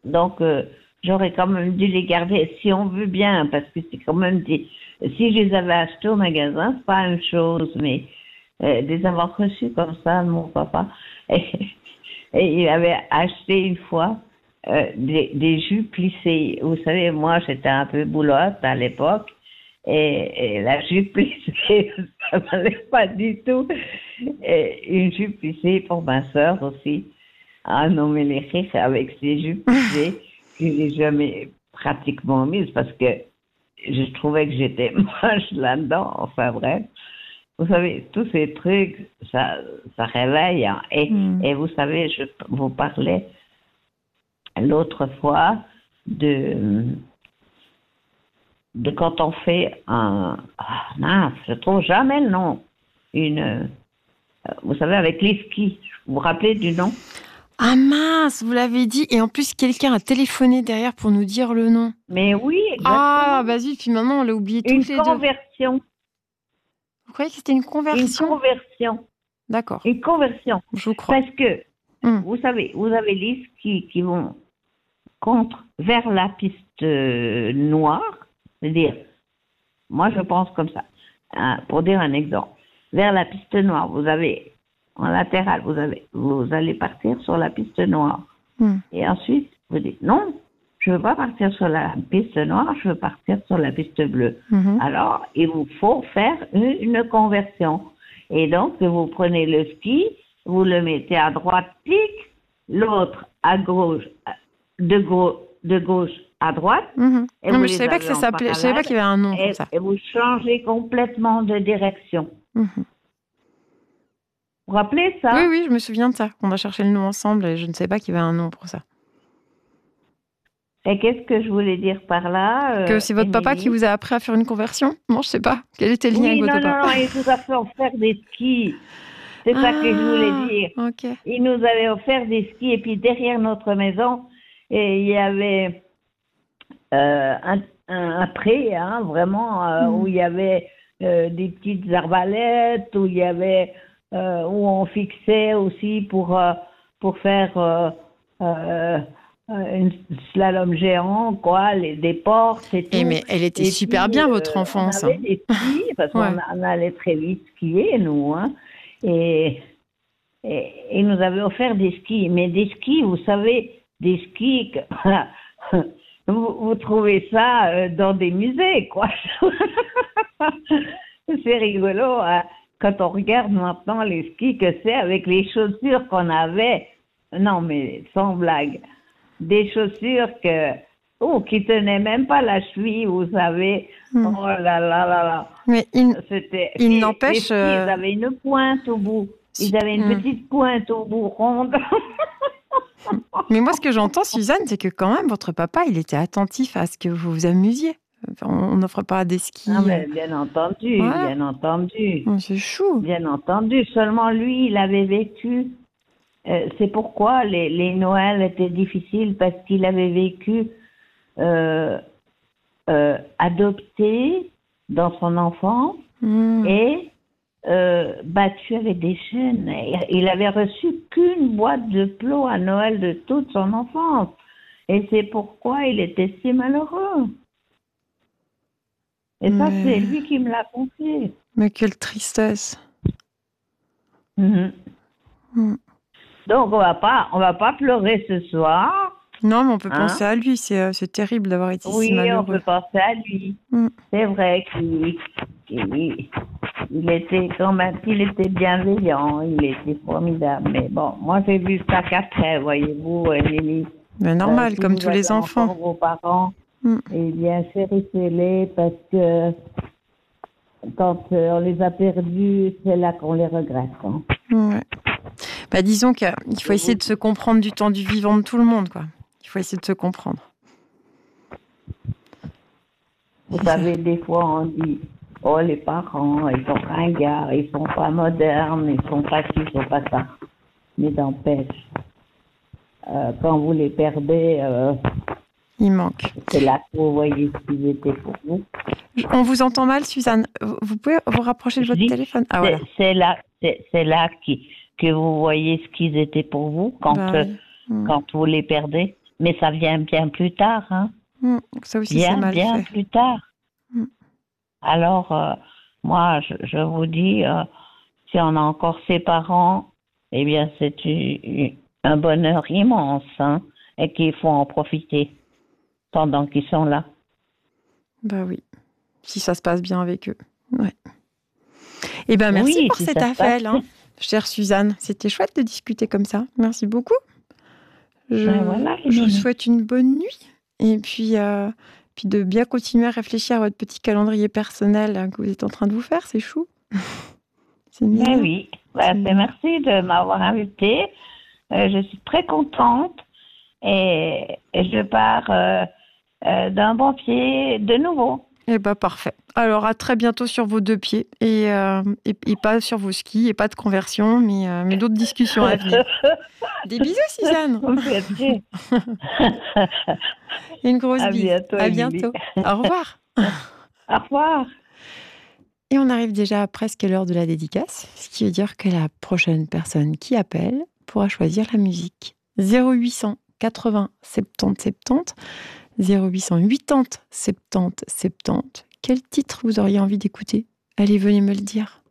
Donc, j'aurais quand même dû les garder si on veut bien, parce que c'est quand même si je les avais achetés au magasin, c'est pas la même chose, mais les avoir reçus comme ça de mon papa. Et il avait acheté une fois des jupes plissées. Vous savez, moi, j'étais un peu boulotte à l'époque. Et la jupe plissée, ça m'allait pas du tout. Et une jupe plissée pour ma sœur aussi. Ah non, mais les rires avec ces jupes plissées que j'ai jamais pratiquement mises parce que je trouvais que j'étais moche là-dedans. Enfin bref. Vous savez, tous ces trucs, ça réveille. Hein. Et vous savez, je vous parlais l'autre fois de quand on fait mince, je trouve jamais le nom. Vous savez, avec les skis. Vous vous rappelez du nom? Ah mince, vous l'avez dit. Et en plus, quelqu'un a téléphoné derrière pour nous dire le nom. Mais oui, exactement. Ah, bah zut, puis maintenant, on l'a oublié toutes les deux. Une conversion. Vous croyez que c'était une conversion? Une conversion. D'accord. Une conversion. Je vous crois. Parce que, vous savez, vous avez les skis qui vont vers la piste noire. C'est-à-dire, moi je pense comme ça. Hein, pour dire un exemple. Vers la piste noire, vous avez, en latéral, vous allez partir sur la piste noire. Et ensuite, vous dites, non, je ne veux pas partir sur la piste noire, je veux partir sur la piste bleue. Alors, il vous faut faire une conversion. Et donc, vous prenez le ski, vous le mettez à droite, clic, l'autre à gauche, de gauche à droite. Et non, mais je savais pas que ça s'appelait, je savais pas qu'il y avait un nom pour ça. Et vous changez complètement de direction. Vous vous rappelez ça? Oui, oui, je me souviens de ça. On a cherché le nom ensemble et je ne savais pas qu'il y avait un nom pour ça. Et qu'est-ce que je voulais dire par là que c'est votre papa qui vous a appris à faire une conversion? Non, je sais pas. Quel était le lien avec votre papa? Non, il nous a fait offert des skis. C'est ça que je voulais dire. Okay. Il nous avait offert des skis et puis derrière notre maison, il y avait un pré, hein, vraiment, où il y avait des petites arbalètes, où il y avait où on fixait aussi pour faire une slalom géant, quoi, des portes et tout. Mais elle était super bien, votre enfance. On avait des skis, parce qu'on allait très vite skier, nous, hein. Et il nous avait offert des skis. Mais des skis, vous savez, des skis, vous trouvez ça dans des musées, quoi. C'est rigolo, hein, quand on regarde maintenant les skis que c'est avec les chaussures qu'on avait. Non, mais sans blague. Des chaussures qui tenaient même pas la cheville, vous savez. Oh là là là là. Mais il n'empêche... Ils avaient une pointe au bout. Ils avaient une petite pointe au bout ronde. Mais moi, ce que j'entends, Suzanne, c'est que quand même, votre papa, il était attentif à ce que vous vous amusiez. On n'offre pas des skis. Ah, mais bien entendu, bien entendu. C'est chou. Bien entendu. Seulement lui, il avait vécu... c'est pourquoi les Noëls étaient difficiles, parce qu'il avait vécu adopté dans son enfance et battu avec des chaînes. Il avait reçu qu'une boîte de plots à Noël de toute son enfance. Et c'est pourquoi il était si malheureux. Et ça, c'est lui qui me l'a confié. Mais quelle tristesse. Donc, on va pas pleurer ce soir. Non, mais on peut penser à lui. C'est terrible d'avoir été si malheureux. Oui, on peut penser à lui. C'est vrai qu'il était quand même, il était bienveillant, il était formidable. Mais bon, moi j'ai vu ça qu'après, voyez-vous, Lily. Mais normal, comme tous les enfants. Vos parents, eh bien, chérissez-les parce que quand on les a perdus, c'est là qu'on les regrette. Hein. Ouais. Bah, disons qu'il faut essayer de se comprendre du temps du vivant de tout le monde, quoi. Il faut essayer de se comprendre. Vous savez, des fois, on dit, oh, les parents, ils sont ringards, ils sont pas modernes, ils sont pas ci, ils sont pas ça. Mais n'empêche, quand vous les perdez, il manque. C'est là que vous voyez ce qu'ils étaient pour vous. On vous entend mal, Suzanne. Vous pouvez vous rapprocher de votre téléphone? Ah, voilà. C'est là que vous voyez ce qu'ils étaient pour vous quand vous les perdez. Mais ça vient bien plus tard, hein. Ça aussi, c'est mal Bien fait. plus tard. Mm. Alors, moi, je vous dis, si on a encore ses parents, eh bien, c'est un bonheur immense, hein, et qu'il faut en profiter pendant qu'ils sont là. Bah oui, si ça se passe bien avec eux. Ouais. Eh ben, merci Oui, pour si cet ça se passe appel, bien. hein, chère Suzanne. C'était chouette de discuter comme ça. Merci beaucoup. Ben voilà, les Je vous minous. souhaite une bonne nuit. Et puis de bien continuer à réfléchir à votre petit calendrier personnel que vous êtes en train de vous faire. C'est chou. C'est Ben mignon. oui, C'est ben, c'est mignon. merci de m'avoir invitée. Je suis très contente et je pars d'un bon pied de nouveau. Eh ben, parfait. Alors, à très bientôt sur vos deux pieds et pas sur vos skis et pas de conversion, mais d'autres discussions à venir. Des bisous, Suzanne. Vous me faites rire. Une grosse À bise. bientôt, À Émilie. bientôt. Au revoir. Au revoir. Et on arrive déjà à presque l'heure de la dédicace, ce qui veut dire que la prochaine personne qui appelle pourra choisir la musique. 0800 80 70 70, 0800 80 70 70. Quel titre vous auriez envie d'écouter? Allez, venez me le dire.